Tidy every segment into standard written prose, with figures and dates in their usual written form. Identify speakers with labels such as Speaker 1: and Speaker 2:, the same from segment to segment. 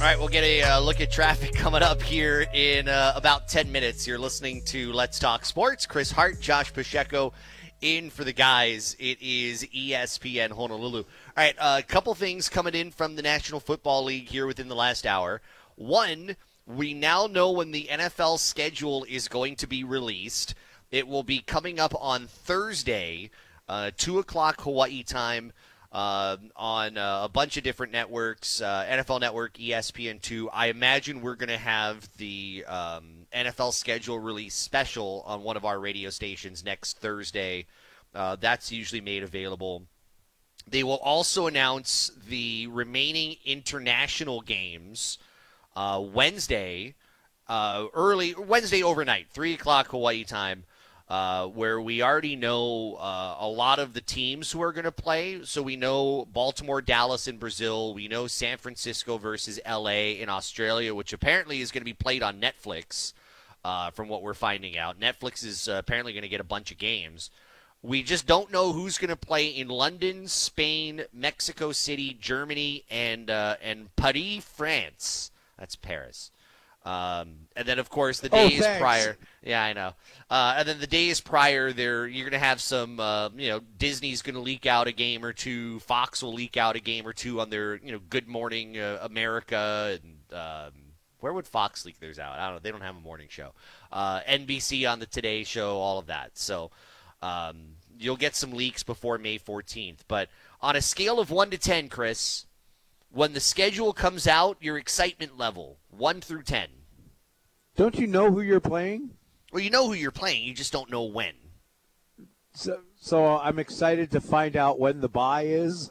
Speaker 1: All right, we'll get a look at traffic coming up here in about 10 minutes. You're listening to Let's Talk Sports. Chris Hart, Josh Pacheco in for the guys. It is ESPN Honolulu. All right, a couple things coming in from the National Football League here within the last hour. One, we now know when the NFL schedule is going to be released. It will be coming up on Thursday, 2 o'clock Hawaii time. On a bunch of different networks, NFL Network, ESPN2. I imagine we're going to have the NFL schedule release special on one of our radio stations next Thursday. That's usually made available. They will also announce the remaining international games Wednesday overnight, 3 o'clock Hawaii time. Where we already know a lot of the teams who are going to play. So we know Baltimore, Dallas in Brazil. We know San Francisco versus L.A. in Australia, which apparently is going to be played on Netflix from what we're finding out. Netflix is apparently going to get a bunch of games. We just don't know who's going to play in London, Spain, Mexico City, Germany, and Paris, France. That's Paris. And then, of course, the days prior. Yeah, I know. And then the days prior, you're going to have some, Disney's going to leak out a game or two. Fox will leak out a game or two on their, Good Morning America. And where would Fox leak theirs out? I don't know. They don't have a morning show. NBC on the Today Show, all of that. So you'll get some leaks before May 14th. But on a scale of 1 to 10, Chris, when the schedule comes out, your excitement level, 1 through 10.
Speaker 2: Don't you know who you're playing?
Speaker 1: Well, you know who you're playing. You just don't know when.
Speaker 2: So I'm excited to find out when the bye is.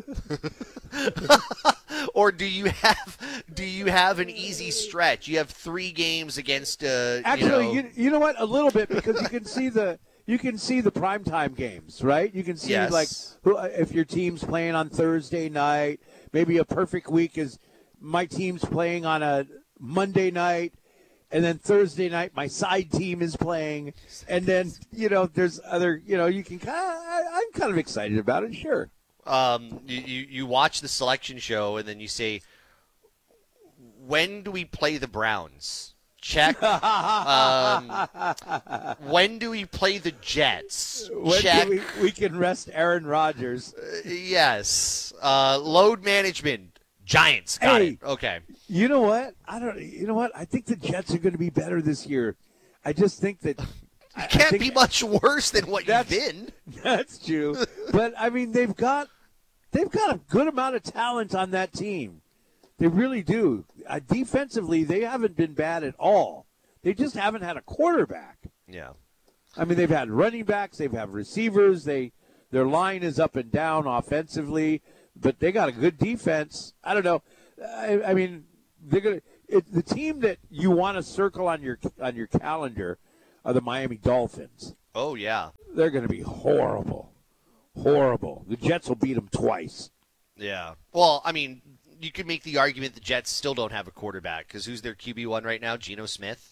Speaker 1: Or do you have an easy stretch? You have 3 games against.
Speaker 2: Actually, you know what? A little bit, because you can see the primetime games, right? You can see if your team's playing on Thursday night. Maybe a perfect week is my team's playing on a Monday night, and then Thursday night my side team is playing, and then there's other you can I'm kind of excited about it, sure.
Speaker 1: You watch the selection show and then you say, when do we play the Browns? Check. When do we play the Jets? Check.
Speaker 2: We can rest Aaron Rodgers.
Speaker 1: Yes. Load management. Giants. Got it. Okay.
Speaker 2: You know what? I think the Jets are going to be better this year. I just think that
Speaker 1: it can't be much worse than what you've been.
Speaker 2: That's true. But I mean, they've got a good amount of talent on that team. They really do. Defensively, they haven't been bad at all. They just haven't had a quarterback.
Speaker 1: Yeah.
Speaker 2: I mean, they've had running backs. They've had receivers. Their line is up and down offensively, but they got a good defense. I don't know. I mean, the team that you want to circle on your calendar are the Miami Dolphins.
Speaker 1: Oh, yeah.
Speaker 2: They're going to be horrible. Horrible. The Jets will beat them twice.
Speaker 1: Yeah. Well, I mean, you could make the argument the Jets still don't have a quarterback because who's their QB1 right now? Geno Smith?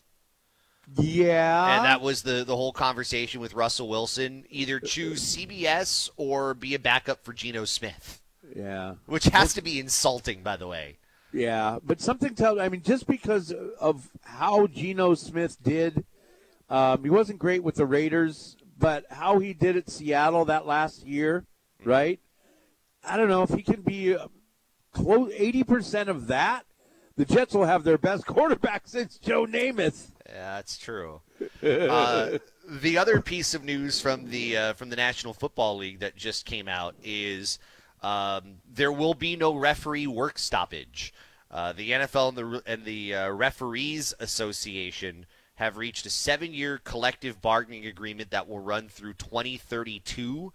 Speaker 2: Yeah.
Speaker 1: And that was the whole conversation with Russell Wilson. Either choose CBS or be a backup for Geno Smith.
Speaker 2: Yeah.
Speaker 1: Which has to be insulting, by the way.
Speaker 2: Yeah. But something tells, I mean, just because of how Geno Smith did, he wasn't great with the Raiders, but how he did at Seattle that last year, right? I don't know if he can be close 80% of that. The Jets will have their best quarterback since Joe Namath.
Speaker 1: Yeah, that's true. The other piece of news from the National Football League that just came out is there will be no referee work stoppage. The NFL and the Referees Association have reached a 7-year collective bargaining agreement that will run through 2032.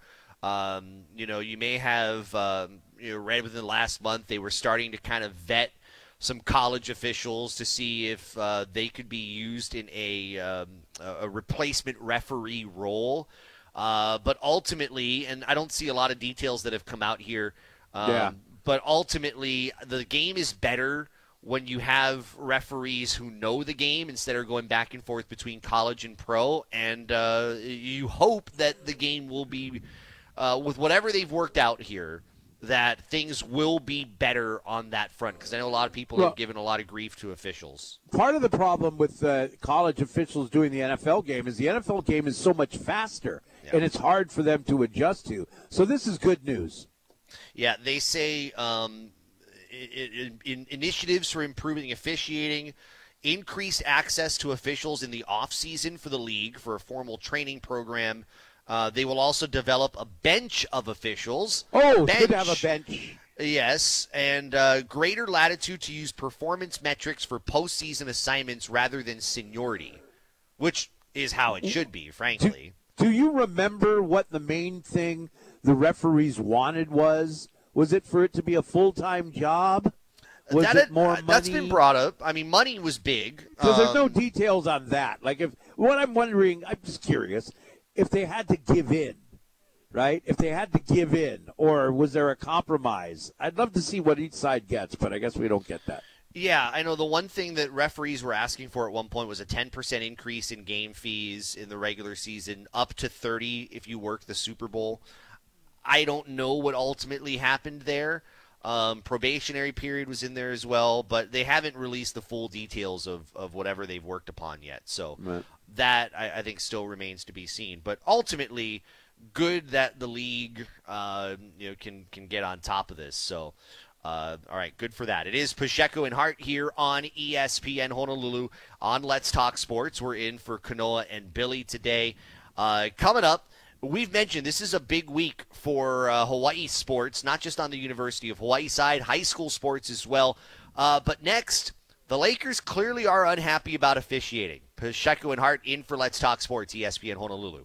Speaker 1: You may have read within the last month they were starting to kind of vet some college officials to see if they could be used in a replacement referee role. But ultimately, and I don't see a lot of details that have come out here, but ultimately the game is better when you have referees who know the game instead of going back and forth between college and pro. And you hope that the game will be, with whatever they've worked out here, that things will be better on that front, because I know a lot of people have given a lot of grief to officials.
Speaker 2: Part of the problem with college officials doing the NFL game is the NFL game is so much faster, and it's hard for them to adjust to. So this is good news.
Speaker 1: Yeah, they say in initiatives for improving officiating, increased access to officials in the off-season for the league for a formal training program. They will also develop a bench of officials.
Speaker 2: Oh, it's good to have a bench.
Speaker 1: Yes, and greater latitude to use performance metrics for postseason assignments rather than seniority, which is how it should be, frankly.
Speaker 2: Do you remember what the main thing the referees wanted was? Was it for it to be a full-time job? Was it more money?
Speaker 1: That's been brought up. I mean, money was big.
Speaker 2: Because there's no details on that. Like, what I'm wondering, I'm just curious, if they had to give in, right? If they had to give in, or was there a compromise? I'd love to see what each side gets, but I guess we don't get that.
Speaker 1: Yeah, I know the one thing that referees were asking for at one point was a 10% increase in game fees in the regular season, up to 30% if you work the Super Bowl. I don't know what ultimately happened there. Probationary period was in there as well, but they haven't released the full details of whatever they've worked upon yet. So that, I think, still remains to be seen. But ultimately, good that the league can get on top of this. So, all right, good for that. It is Pacheco and Hart here on ESPN Honolulu on Let's Talk Sports. We're in for Kanoa and Billy today. Coming up, we've mentioned this is a big week for Hawaii sports, not just on the University of Hawaii side, high school sports as well. But next, the Lakers clearly are unhappy about officiating. Pacheco and Hart in for Let's Talk Sports, ESPN Honolulu.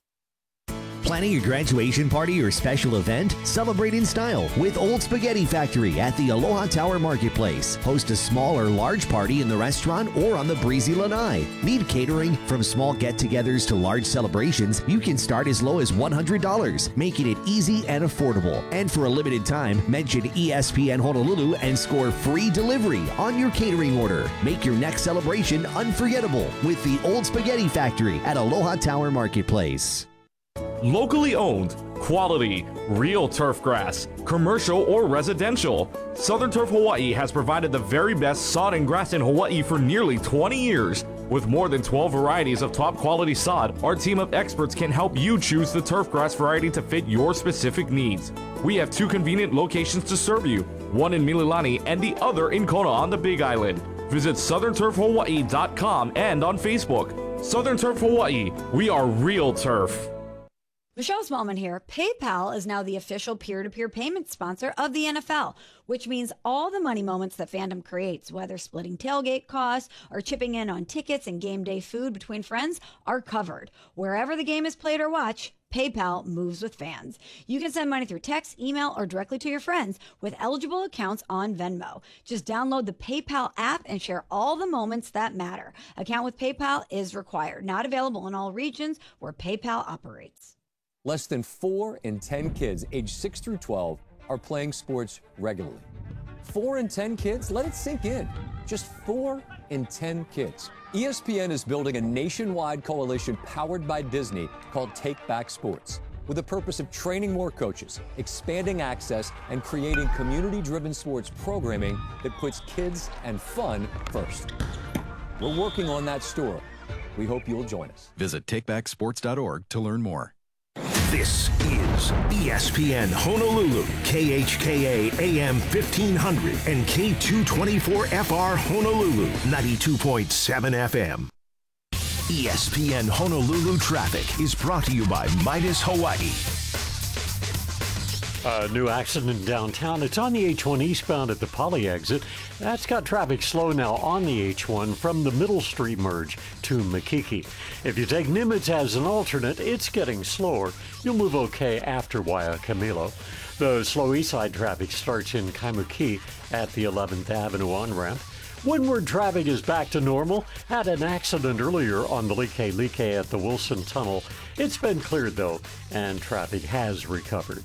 Speaker 3: Planning a graduation party or special event? Celebrate in style with Old Spaghetti Factory at the Aloha Tower Marketplace. Host a small or large party in the restaurant or on the breezy lanai. Need catering? From small get-togethers to large celebrations, you can start as low as $100, making it easy and affordable. And for a limited time, mention ESPN Honolulu and score free delivery on your catering order. Make your next celebration unforgettable with the Old Spaghetti Factory at Aloha Tower Marketplace.
Speaker 4: Locally owned, quality, real turf grass, commercial or residential. Southern Turf Hawaii has provided the very best sod and grass in Hawaii for nearly 20 years. With more than 12 varieties of top quality sod, our team of experts can help you choose the turf grass variety to fit your specific needs. We have 2 convenient locations to serve you, one in Mililani and the other in Kona on the Big Island. Visit southernturfhawaii.com and on Facebook. Southern Turf Hawaii, we are real turf.
Speaker 5: Michelle Smallman here. PayPal is now the official peer-to-peer payment sponsor of the NFL, which means all the money moments that fandom creates, whether splitting tailgate costs or chipping in on tickets and game day food between friends, are covered. Wherever the game is played or watched, PayPal moves with fans. You can send money through text, email, or directly to your friends with eligible accounts on Venmo. Just download the PayPal app and share all the moments that matter. Account with PayPal is required. Not available in all regions where PayPal operates.
Speaker 6: Less than 4 in 10 kids aged 6 through 12 are playing sports regularly. 4 in 10 kids? Let it sink in. Just 4 in 10 kids. ESPN is building a nationwide coalition powered by Disney called Take Back Sports, with the purpose of training more coaches, expanding access, and creating community-driven sports programming that puts kids and fun first. We're working on that story. We hope you'll join us.
Speaker 7: Visit takebacksports.org to learn more.
Speaker 8: This is ESPN Honolulu, KHKA AM 1500 and K224FR Honolulu, 92.7 FM. ESPN Honolulu Traffic is brought to you by Midas Hawaii.
Speaker 9: New accident downtown. It's on the H1 eastbound at the Poly exit. That's got traffic slow now on the H1 from the Middle Street merge to Makiki. If you take Nimitz as an alternate, it's getting slower. You'll move okay after Waiakemilo. The slow east side traffic starts in Kaimuki at the 11th Avenue on-ramp. Windward traffic is back to normal. Had an accident earlier on the Like at the Wilson Tunnel. It's been cleared, though, and traffic has recovered.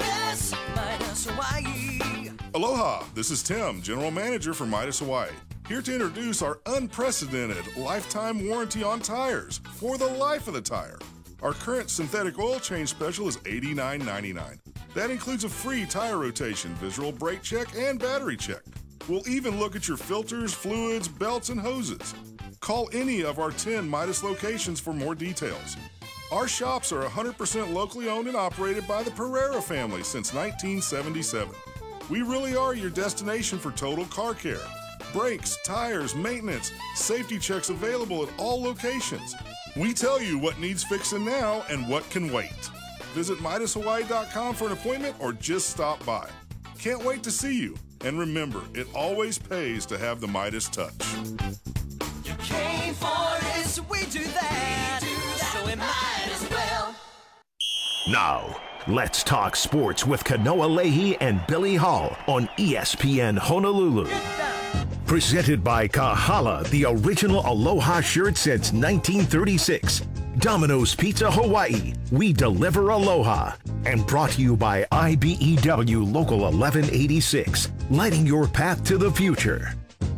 Speaker 10: Aloha, this is Tim, General Manager for Midas Hawaii. Here to introduce our unprecedented lifetime warranty on tires for the life of the tire. Our current synthetic oil change special is $89.99. That includes a free tire rotation, visual brake check, and battery check. We'll even look at your filters, fluids, belts, and hoses. Call any of our 10 Midas locations for more details. Our shops are 100% locally owned and operated by the Pereira family since 1977. We really are your destination for total car care. Brakes, tires, maintenance, safety checks available at all locations. We tell you what needs fixing now and what can wait. Visit MidasHawaii.com for an appointment or just stop by. Can't wait to see you. And remember, it always pays to have the Midas touch.
Speaker 11: You came for this, we do that, so it might as well.
Speaker 8: Now, let's talk sports with Kanoa Leahy and Billy Hall on ESPN Honolulu. Presented by Kahala, the original Aloha shirt since 1936. Domino's Pizza Hawaii, we deliver aloha. And brought to you by IBEW Local 1186, lighting your path to the future.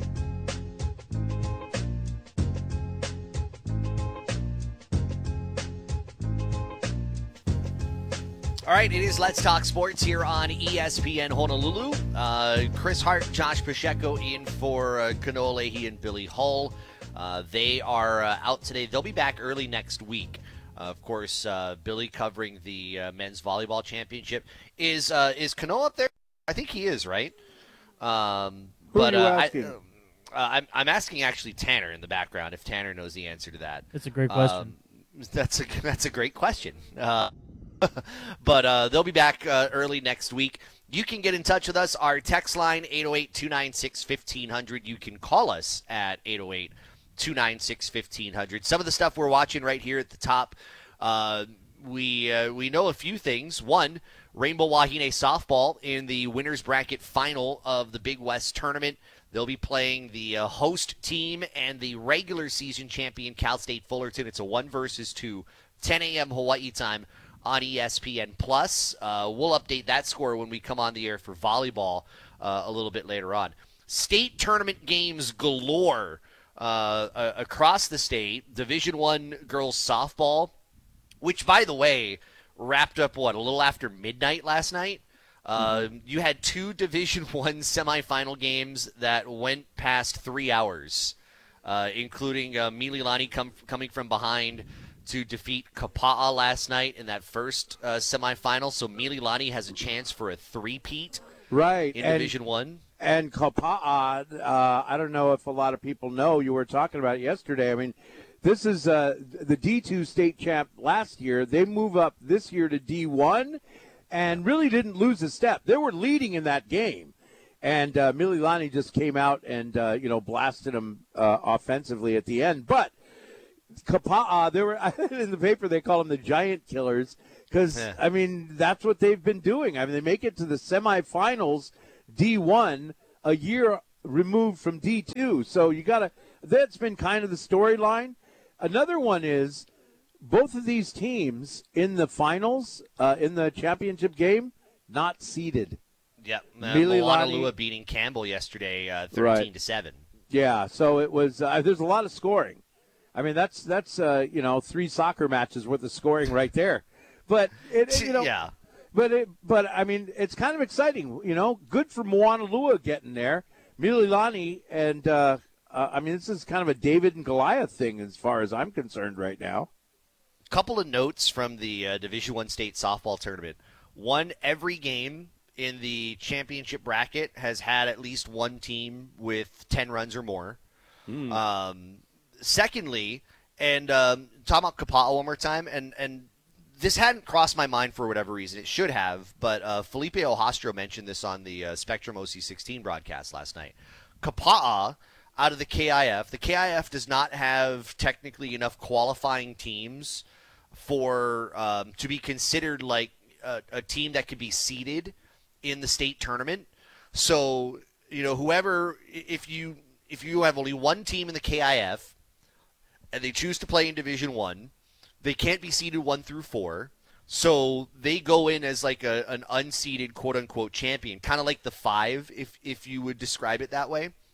Speaker 1: All right, it is Let's Talk Sports here on ESPN Honolulu. Chris Hart, Josh Pacheco in for Kanoa Leahy and Billy Hull. They are out today. They'll be back early next week. Of course, Billy covering the men's volleyball championship. Is Kanoa up there? I think he is, right?
Speaker 2: Who are you asking?
Speaker 1: I'm asking actually Tanner in the background if Tanner knows the answer to that.
Speaker 12: That's a great question.
Speaker 1: That's a great question. But they'll be back early next week. You can get in touch with us. Our text line, 808-296-1500. You can call us at 808-296-1500. Some of the stuff we're watching right here at the top, we know a few things. One, Rainbow Wahine softball in the winner's bracket final of the Big West tournament. They'll be playing the host team and the regular season champion Cal State Fullerton. It's a 1-2, 10 a.m. Hawaii time on ESPN+. We'll update that score when we come on the air for volleyball a little bit later on. State tournament games galore across the state. Division I girls softball, which, by the way, wrapped up, a little after midnight last night? You had 2 Division I semifinal games that went past 3 hours, including Mililani coming from behind to defeat Kapa'a last night in that first semifinal. So Mililani has a chance for a three-peat in Division I.
Speaker 2: And Kapa'a, I don't know if a lot of people know, you were talking about it yesterday. I mean, this is the D2 state champ last year. They move up this year to D1 and really didn't lose a step. They were leading in that game. And Mililani just came out and, blasted them offensively at the end. But Kapa'a, they were in the paper. They call them the Giant Killers because I mean that's what they've been doing. I mean they make it to the semifinals, D1, a year removed from D2. So that's been kind of the storyline. Another one is both of these teams in the finals, in the championship game, not seeded.
Speaker 1: Yep, Moanalua beating Campbell yesterday, 13-7.
Speaker 2: Yeah, so it was. There's a lot of scoring. I mean, that's 3 soccer matches worth of scoring right there. But
Speaker 1: yeah.
Speaker 2: But I mean, it's kind of exciting. Good for Moanalua getting there. Mililani and I mean, this is kind of a David and Goliath thing as far as I'm concerned right now.
Speaker 1: Couple of notes from the Division I state softball tournament. One, every game in the championship bracket has had at least one team with 10 runs or more. Secondly, and talking about Kapa'a one more time, and this hadn't crossed my mind for whatever reason. It should have, but Felipe Ohastro mentioned this on the Spectrum OC16 broadcast last night. Kapa'a, out of the KIF does not have technically enough qualifying teams for to be considered like a team that could be seeded in the state tournament. So, whoever, if you have only one team in the KIF, and they choose to play in Division I, they can't be seeded 1 through 4, so they go in as like an unseeded quote-unquote champion, kind of like the 5, if you would describe it that way.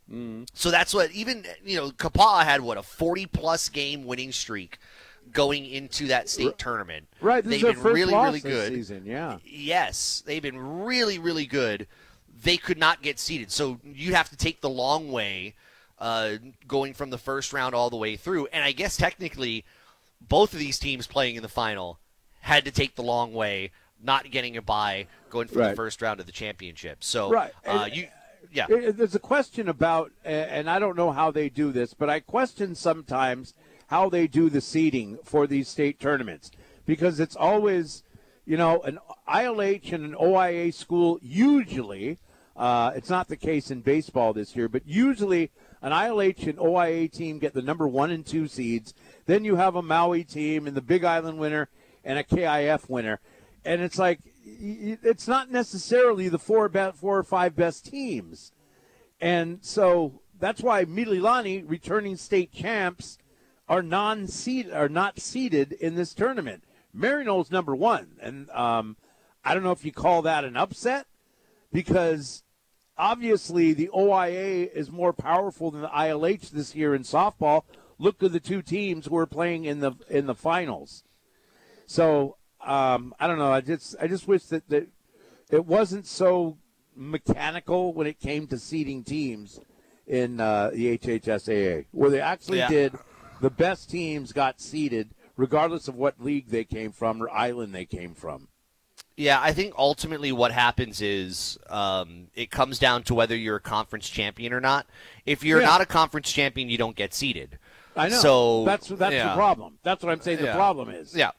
Speaker 1: So that's what Kapaa had, a 40-plus game winning streak going into that state tournament.
Speaker 2: Right, this
Speaker 1: they've
Speaker 2: is their
Speaker 1: been
Speaker 2: first
Speaker 1: really,
Speaker 2: loss
Speaker 1: really
Speaker 2: this
Speaker 1: good.
Speaker 2: Season, yeah.
Speaker 1: Yes, they've been really, really good. They could not get seeded, so you have to take the long way, going from the first round all the way through. And I guess technically, both of these teams playing in the final had to take the long way, not getting a bye, going from the first round of the championship. So,
Speaker 2: there's a question about, and I don't know how they do this, but I question sometimes how they do the seeding for these state tournaments, because it's always, an ILH and an OIA school usually, it's not the case in baseball this year, but usually an ILH and OIA team get the number 1 and 2 seeds. Then you have a Maui team and the Big Island winner and a KIF winner. And it's like, it's not necessarily the 4 or 5 best teams. And so that's why Mililani, returning state champs, are not seeded in this tournament. Maryknoll's number 1. And I don't know if you call that an upset, because obviously the OIA is more powerful than the ILH this year in softball. Look at the 2 teams who are playing in the finals. So I don't know. I just wish that it wasn't so mechanical when it came to seeding teams in the HHSAA, where they actually did. The best teams got seeded regardless of what league they came from or island they came from.
Speaker 1: Yeah, I think ultimately what happens is it comes down to whether you're a conference champion or not. If you're not a conference champion, you don't get seeded.
Speaker 2: I know.
Speaker 1: So
Speaker 2: that's the problem. That's what I'm saying the problem is.
Speaker 1: Yeah.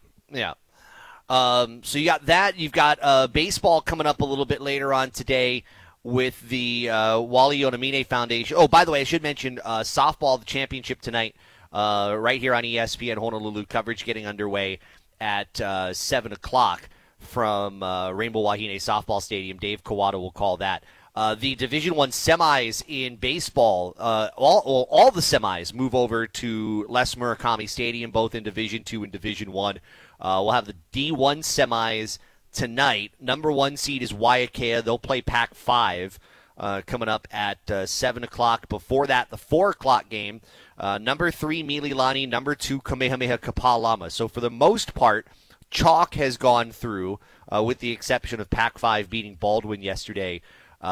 Speaker 1: So you got that. You've got baseball coming up a little bit later on today with the Wally Onamine Foundation. Oh, by the way, I should mention softball, the championship tonight, right here on ESPN Honolulu. Coverage getting underway at 7 o'clock from Rainbow Wahine Softball Stadium. Dave Kawada will call that. The Division I semis in baseball, all the semis move over to Les Murakami Stadium, both in Division II and Division I. We'll have the D1 semis tonight. Number 1 seed is Waiakea. They'll play Pac-5 coming up at 7 o'clock. Before that, the 4 o'clock game, number 3 Mililani, number 2 Kamehameha Kapalama. So for the most part, chalk has gone through, with the exception of Pac-5 beating Baldwin yesterday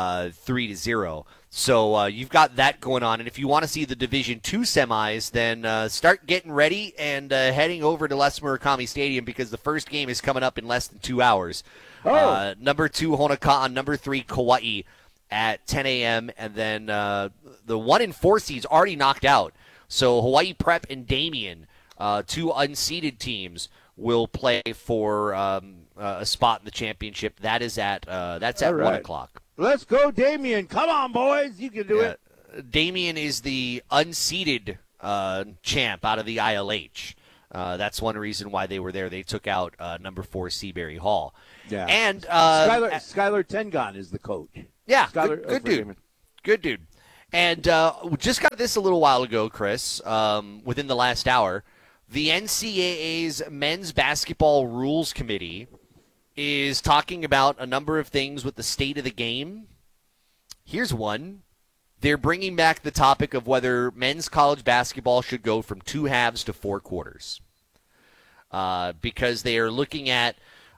Speaker 1: 3-0. So you've got that going on. And if you want to see the Division II semis, then start getting ready and heading over to Les Murakami Stadium, because the first game is coming up in less than 2 hours. Number 2 Honoka'a, number 3 Kauai at 10 a.m. And then the 1 and 4 seeds already knocked out. So Hawaii Prep and Damien, 2 unseeded teams, will play for a spot in the championship. That is at 1 o'clock.
Speaker 2: Let's go, Damien. Come on, boys. You can do it.
Speaker 1: Damien is the unseeded champ out of the ILH. That's one reason why they were there. They took out number 4 Seabury Hall.
Speaker 2: Yeah.
Speaker 1: And
Speaker 2: Skylar Tengon is the coach.
Speaker 1: Yeah,
Speaker 2: Skylar,
Speaker 1: good dude. Good dude. And just got this a little while ago, Chris, within the last hour. The NCAA's Men's Basketball Rules Committee is talking about a number of things with the state of the game. Here's one. They're bringing back the topic of whether men's college basketball should go from 2 halves to 4 quarters. Because they are looking at,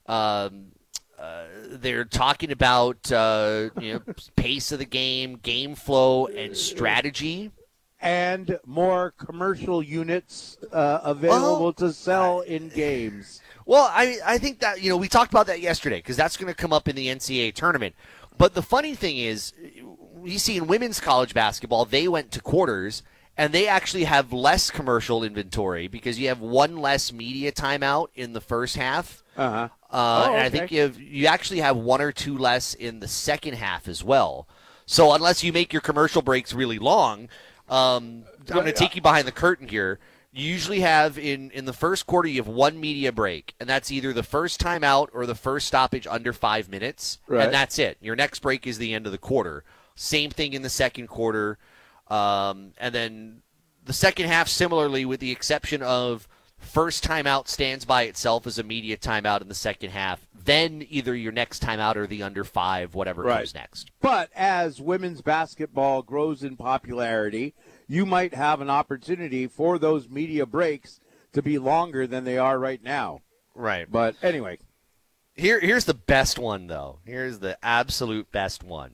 Speaker 1: they're talking about pace of the game flow, and strategy.
Speaker 2: And more commercial units available to sell in games.
Speaker 1: Well, I think that, we talked about that yesterday, because that's going to come up in the NCAA tournament. But the funny thing is, you see in women's college basketball, they went to quarters, and they actually have less commercial inventory because you have 1 less media timeout in the first half. And I think you actually have 1 or 2 less in the second half as well. So unless you make your commercial breaks really long, I'm going to take you behind the curtain here. You usually have, in the first quarter, you have 1 media break, and that's either the first timeout or the first stoppage under 5 minutes, and that's it. Your next break is the end of the quarter. Same thing in the second quarter. And then the second half, similarly, with the exception of first timeout stands by itself as a media timeout in the second half, then either your next timeout or the under 5, whatever comes next.
Speaker 2: But as women's basketball grows in popularity, you might have an opportunity for those media breaks to be longer than they are right now.
Speaker 1: Right.
Speaker 2: But anyway.
Speaker 1: Here's the best one, though. Here's the absolute best one.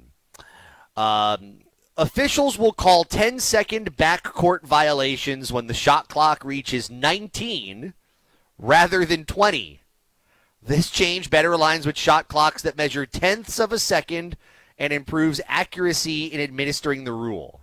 Speaker 1: Officials will call 10-second backcourt violations when the shot clock reaches 19 rather than 20. This change better aligns with shot clocks that measure tenths of a second and improves accuracy in administering the rule.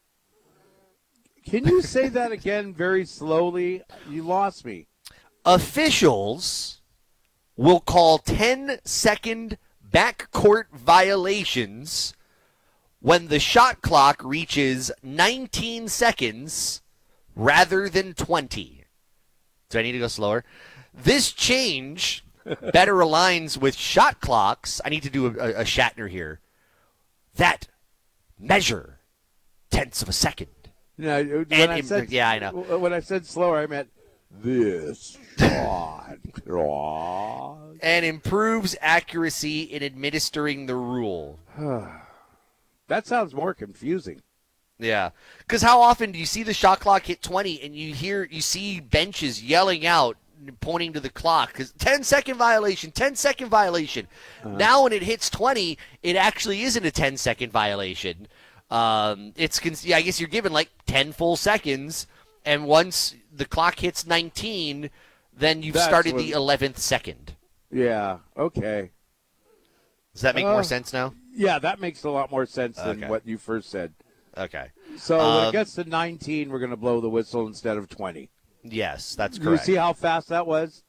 Speaker 2: Can you say that again very slowly? You lost me.
Speaker 1: Officials will call 10-second backcourt violations when the shot clock reaches 19 seconds rather than 20. Do I need to go slower? This change better aligns with shot clocks. I need to do a Shatner here. That measure tenths of a second.
Speaker 2: Yeah,
Speaker 1: I know.
Speaker 2: When I said slower, I meant this shot.
Speaker 1: And improves accuracy in administering the rule.
Speaker 2: That sounds more confusing.
Speaker 1: Yeah, because how often do you see the shot clock hit 20 and you see benches yelling out, pointing to the clock, because 10-second violation, 10-second violation. Now when it hits 20, it actually isn't a 10-second violation. I guess you're given like 10 full seconds, and once the clock hits 19, then you've started the 11th second.
Speaker 2: Yeah, okay.
Speaker 1: Does that make more sense now?
Speaker 2: Yeah, that makes a lot more sense than what you first said.
Speaker 1: Okay.
Speaker 2: So when it gets to 19, we're going to blow the whistle instead of 20.
Speaker 1: Yes, that's correct.
Speaker 2: You see how fast that was?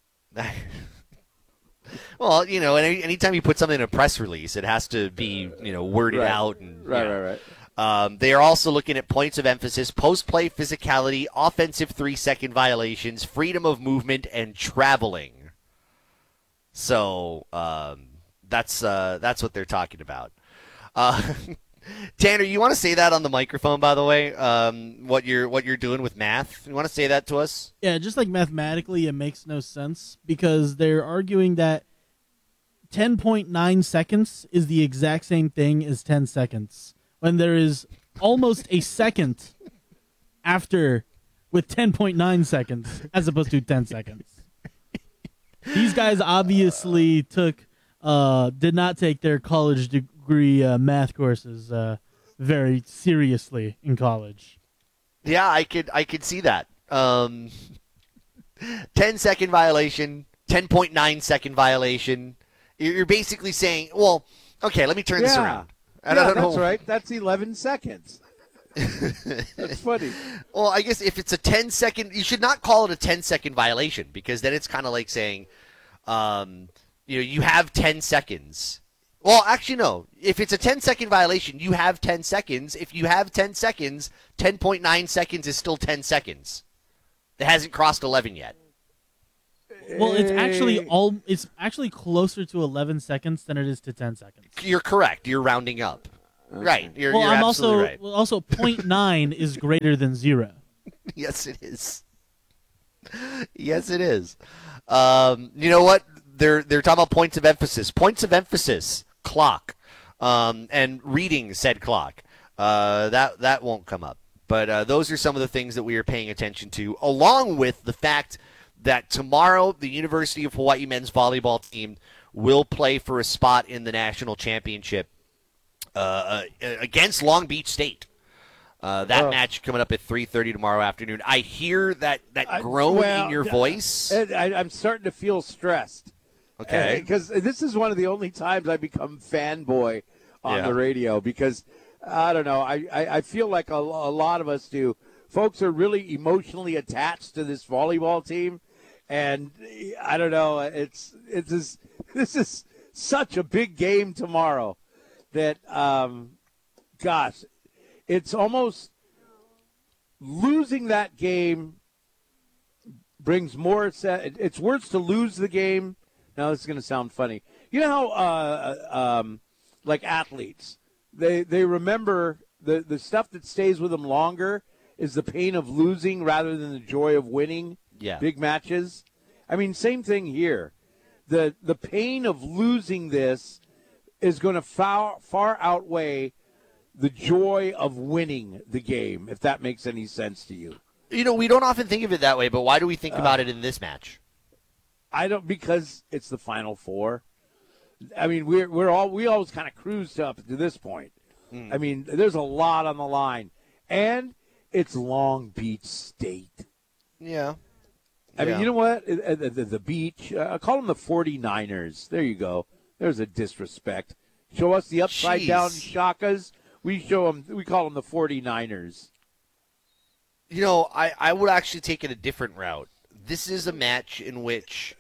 Speaker 1: Well, anytime you put something in a press release, it has to be, worded out. And,
Speaker 2: Right.
Speaker 1: They are also looking at points of emphasis, post-play physicality, offensive 3-second violations, freedom of movement, and traveling. So that's what they're talking about. Tanner, you want to say that on the microphone, by the way? What you're doing with math? You want to say that to us?
Speaker 12: Yeah, just like mathematically, it makes no sense because they're arguing that 10.9 seconds is the exact same thing as 10 seconds when there is almost a second after with 10.9 seconds as opposed to 10 seconds. These guys obviously did not take their college degree math courses very seriously in college.
Speaker 1: Yeah, I could see that. 10-second violation, 10.9 second violation. You're basically saying, well, okay, let me turn this around.
Speaker 2: That's right. That's 11 seconds. That's funny.
Speaker 1: Well, I guess if it's a 10-second, you should not call it a 10-second violation because then it's kind of like saying, you have 10 seconds. Well, actually, no. If it's a 10-second violation, you have 10 seconds. If you have 10 seconds, 10.9 seconds is still 10 seconds. It hasn't crossed 11 yet.
Speaker 12: Well, it's actually closer to 11 seconds than it is to 10 seconds.
Speaker 1: You're correct. You're rounding up. Okay. Right. You're
Speaker 12: I'm
Speaker 1: absolutely right.
Speaker 12: Well, also 0.9 is greater than 0.
Speaker 1: Yes, it is. Yes, it is. You know what? They're talking about points of emphasis. Points of emphasis, clock, and reading said clock. That won't come up. But those are some of the things that we are paying attention to, along with the fact that tomorrow the University of Hawaii men's volleyball team will play for a spot in the national championship against Long Beach State. That match coming up at 3:30 tomorrow afternoon. I hear that groan in your voice.
Speaker 2: I'm starting to feel stressed.
Speaker 1: Okay.
Speaker 2: Because this is one of the only times I become fanboy on the radio because, I don't know, I feel like a lot of us do. Folks are really emotionally attached to this volleyball team, and I don't know, this is such a big game tomorrow that, gosh, it's almost losing that game brings more. It's worse to lose the game. Now this is going to sound funny. You know how, like athletes, they remember the stuff that stays with them longer is the pain of losing rather than the joy of winning.
Speaker 1: Yeah.
Speaker 2: big matches. I mean, same thing here. The pain of losing this is going to far outweigh the joy of winning the game, if that makes any sense to you.
Speaker 1: You know, we don't often think of it that way, but why do we think about it in this match?
Speaker 2: Because it's the Final Four. I mean, we always kind of cruised up to this point. I mean, there's a lot on the line, and it's Long Beach State.
Speaker 1: Yeah.
Speaker 2: I mean, you know what? The beach. I call them the 49ers. There you go. There's a disrespect. Show us the upside down shakas. We call them the 49ers.
Speaker 1: You know, I would actually take it a different route. This is a match in which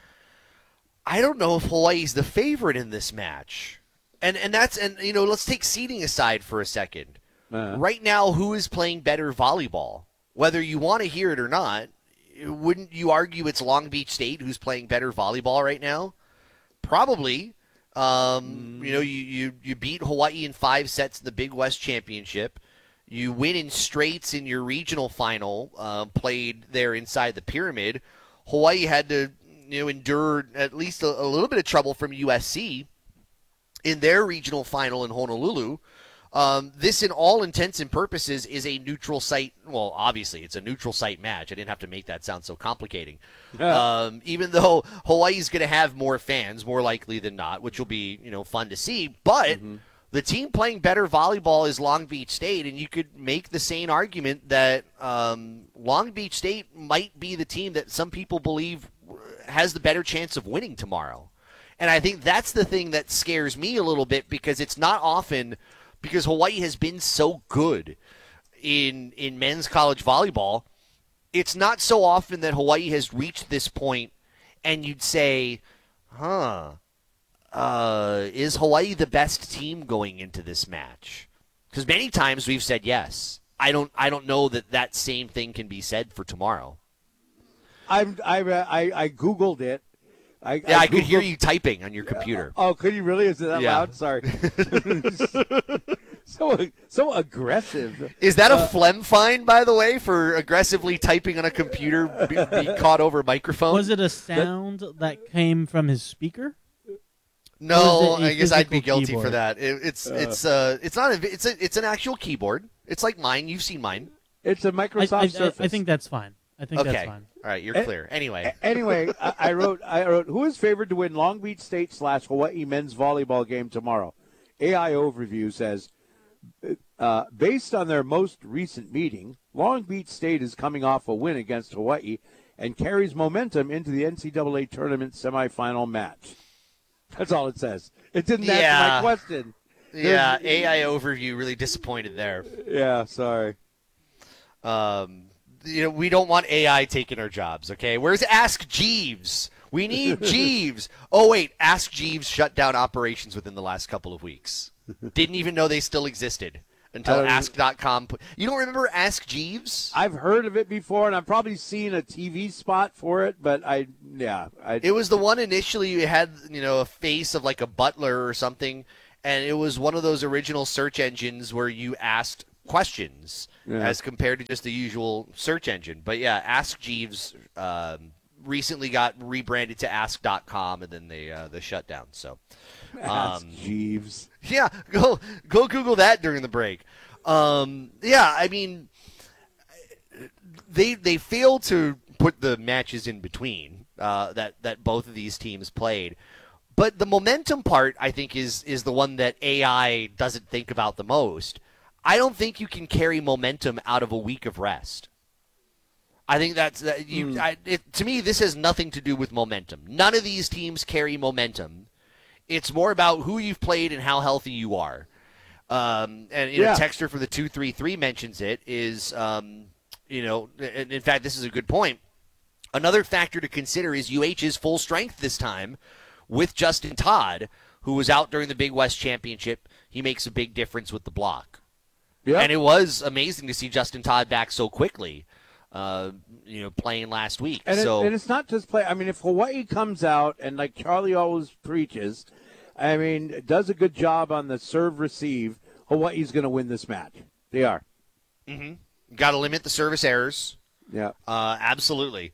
Speaker 1: I don't know if Hawaii's the favorite in this match. And you know, let's take seeding aside for a second. Right now, who is playing better volleyball? Whether you want to hear it or not, wouldn't you argue it's Long Beach State who's playing better volleyball right now? Probably. You know, you beat Hawaii in 5 sets in the Big West Championship. You win in straights in your regional final, played there inside the pyramid. Hawaii had to, you know, endure at least a little bit of trouble from USC in their regional final in Honolulu. This, in all intents and purposes, is a neutral site. Well, obviously, it's a neutral site match. I didn't have to make that sound so complicating. Even though Hawaii's going to have more fans, more likely than not, which will be, you know, fun to see. But the team playing better volleyball is Long Beach State, and you could make the same argument that Long Beach State might be the team that some people believe has the better chance of winning tomorrow. And I think that's the thing that scares me a little bit, because it's not often, because Hawaii has been so good in men's college volleyball, it's not so often that Hawaii has reached this point and you'd say, is Hawaii the best team going into this match? Because many times we've said yes. I don't know that same thing can be said for tomorrow.
Speaker 2: I Googled it. I
Speaker 1: could hear you typing on your computer.
Speaker 2: Oh, could you really? Is it that loud? Sorry. so aggressive.
Speaker 1: Is that a phlegm fine, by the way, for aggressively typing on a computer, being caught over microphone?
Speaker 12: Was it a sound that came from his speaker?
Speaker 1: No, I guess I'd be guilty
Speaker 12: keyboard?
Speaker 1: for that. It's an actual keyboard. It's like mine. You've seen mine.
Speaker 2: It's a Microsoft Surface.
Speaker 12: I think that's fine. That's fine.
Speaker 1: All right, you're clear. Anyway,
Speaker 2: I wrote, who is favored to win Long Beach State / Hawaii men's volleyball game tomorrow? AI Overview says, based on their most recent meeting, Long Beach State is coming off a win against Hawaii and carries momentum into the NCAA tournament semifinal match. That's all it says. It didn't answer my question.
Speaker 1: Yeah, AI Overview really disappointed there.
Speaker 2: Yeah, sorry.
Speaker 1: You know, we don't want AI taking our jobs, okay? Where's Ask Jeeves? We need Jeeves. Oh, wait, Ask Jeeves shut down operations within the last couple of weeks. Didn't even know they still existed until Ask.com. You don't remember Ask Jeeves?
Speaker 2: I've heard of it before, and I've probably seen a TV spot for it, but it
Speaker 1: was the one initially you had, you know, a face of like a butler or something, and it was one of those original search engines where you asked questions as compared to just the usual search engine. But yeah, Ask Jeeves recently got rebranded to Ask.com, and then they shut down. So
Speaker 2: Ask Jeeves.
Speaker 1: Yeah, go Google that during the break. I mean, they failed to put the matches in between that both of these teams played. But the momentum part, I think, is the one that AI doesn't think about the most. I don't think you can carry momentum out of a week of rest. I think to me, this has nothing to do with momentum. None of these teams carry momentum. It's more about who you've played and how healthy you are. And Texter for the 233 mentions it is, in fact, this is a good point. Another factor to consider is UH's full strength this time with Justin Todd, who was out during the Big West Championship. He makes a big difference with the block. Yep. And it was amazing to see Justin Todd back so quickly, playing last week.
Speaker 2: And it's not just play. I mean, if Hawaii comes out and, like Charlie always preaches, I mean, does a good job on the serve-receive, Hawaii's going to win this match. They are.
Speaker 1: Mm-hmm. Got to limit the service errors.
Speaker 2: Yeah.
Speaker 1: Absolutely.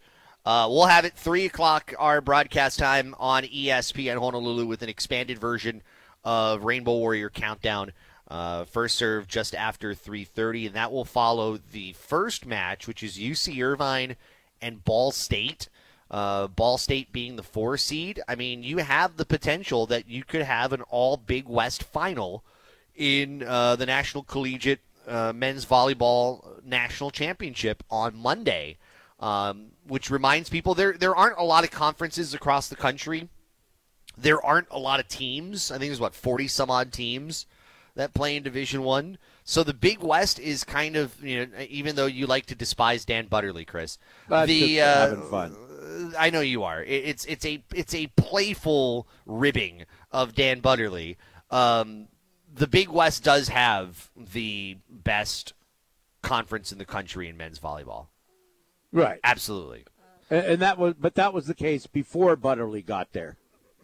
Speaker 1: We'll have it 3 o'clock, our broadcast time on ESPN Honolulu, with an expanded version of Rainbow Warrior Countdown. First serve just after 3:30, and that will follow the first match, which is UC Irvine and Ball State. Ball State being the 4 seed. I mean, you have the potential that you could have an all Big West final in the National Collegiate Men's Volleyball National Championship on Monday. Which reminds people there aren't a lot of conferences across the country. There aren't a lot of teams. I think there's 40 some odd teams that play in Division I. So the Big West is kind of, even though you like to despise Dan Butterly, Chris,
Speaker 2: just having fun.
Speaker 1: I know you are. It's a playful ribbing of Dan Butterly. The Big West does have the best conference in the country in men's volleyball.
Speaker 2: Right.
Speaker 1: Absolutely.
Speaker 2: And that was the case before Butterly got there.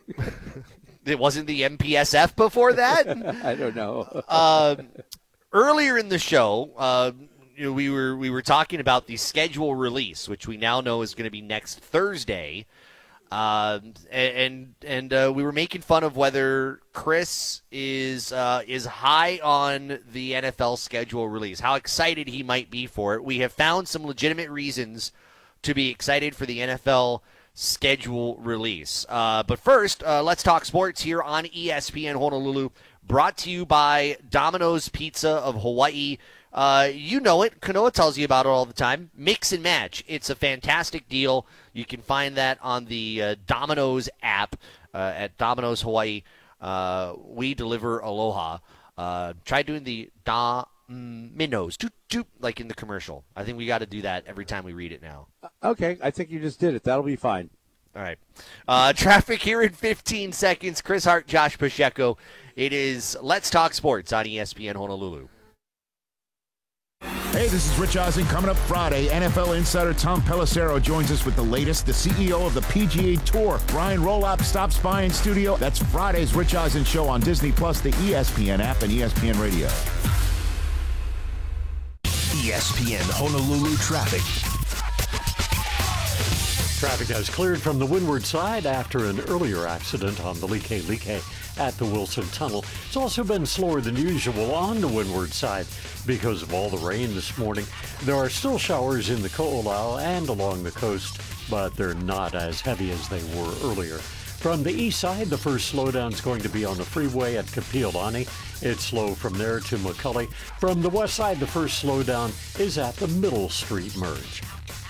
Speaker 1: It wasn't the MPSF before that?
Speaker 2: I don't know.
Speaker 1: Earlier in the show, we were talking about the schedule release, which we now know is going to be next Thursday. And we were making fun of whether Chris is high on the NFL schedule release, how excited he might be for it. We have found some legitimate reasons to be excited for the NFL schedule release. But first, let's talk sports here on ESPN Honolulu, brought to you by Domino's Pizza of Hawaii. You know it. Kanoa tells you about it all the time. Mix and match. It's a fantastic deal. You can find that on the Domino's app at Domino's Hawaii. We deliver aloha. Try doing the Domino's, like in the commercial. I think we got to do that every time we read it now.
Speaker 2: Okay, I think you just did it. That'll be fine.
Speaker 1: All right. Traffic here in 15 seconds. Chris Hart, Josh Pacheco. It is Let's Talk Sports on ESPN Honolulu.
Speaker 13: Hey, this is Rich Eisen. Coming up Friday, NFL insider Tom Pelissero joins us with the latest. The CEO of the PGA Tour, Brian Rolop, stops by in studio. That's Friday's Rich Eisen show on Disney Plus, the ESPN app, and ESPN Radio.
Speaker 8: ESPN Honolulu traffic.
Speaker 9: Traffic has cleared from the windward side after an earlier accident on the Like at the Wilson Tunnel. It's also been slower than usual on the windward side because of all the rain this morning. There are still showers in the Ko'olau and along the coast, but they're not as heavy as they were earlier. From the east side, the first slowdown is going to be on the freeway at Kapiolani. It's slow from there to McCully. From the west side, the first slowdown is at the Middle Street merge.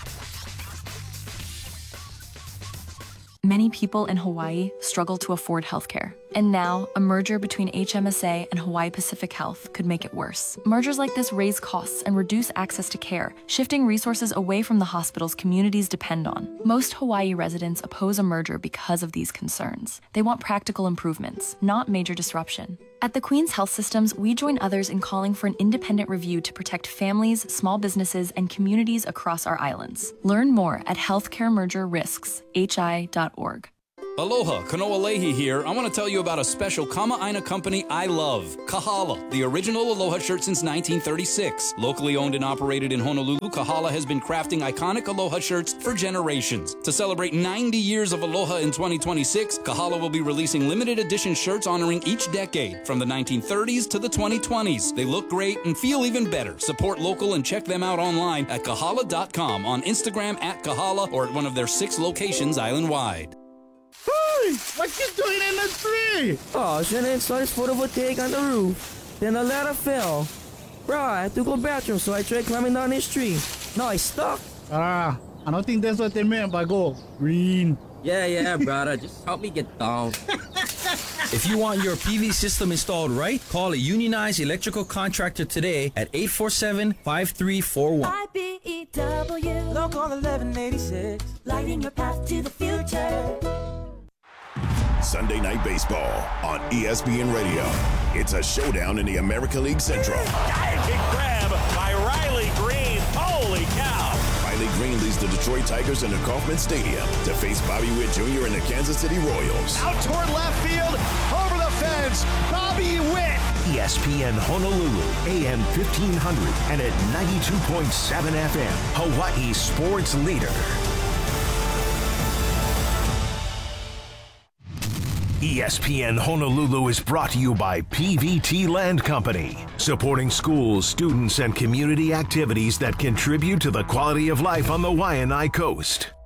Speaker 14: Many people in Hawaii struggle to afford healthcare. And now, a merger between HMSA and Hawaii Pacific Health could make it worse. Mergers like this raise costs and reduce access to care, shifting resources away from the hospitals communities depend on. Most Hawaii residents oppose a merger because of these concerns. They want practical improvements, not major disruption. At the Queen's Health Systems, we join others in calling for an independent review to protect families, small businesses, and communities across our islands. Learn more at healthcaremergerrisks.hi.org.
Speaker 15: Aloha, Kanoa Leahy here. I want to tell you about a special Kama'aina company I love, Kahala, the original Aloha shirt since 1936. Locally owned and operated in Honolulu, Kahala has been crafting iconic Aloha shirts for generations. To celebrate 90 years of Aloha in 2026, Kahala will be releasing limited edition shirts honoring each decade, from the 1930s to the 2020s. They look great and feel even better. Support local and check them out online at kahala.com, on Instagram at Kahala, or at one of their 6 locations island-wide.
Speaker 16: Hey, what you doing in the tree? Oh, I was trying to install this photovoltaic on the roof. Then the ladder fell. Bro, I had to go bathroom, so I tried climbing down this tree. Now I stuck.
Speaker 17: I don't think that's what they meant by go green.
Speaker 18: Yeah, brother. Just help me get down. If you want your PV system installed right, call a unionized electrical contractor today at 847-5341.
Speaker 11: IBEW, Local 1186, lighting your path to the future.
Speaker 8: Sunday Night Baseball on ESPN Radio. It's a showdown in the American League Central.
Speaker 19: Gigantic grab by Riley Green. Holy cow.
Speaker 8: Riley Green leads the Detroit Tigers into Kauffman Stadium to face Bobby Witt Jr. and the Kansas City Royals.
Speaker 19: Out toward left field, over the fence, Bobby Witt.
Speaker 8: ESPN Honolulu, AM 1500 and at 92.7 FM, Hawaii sports leader. ESPN Honolulu is brought to you by PVT Land Company, supporting schools, students, and community activities that contribute to the quality of life on the Waianae Coast.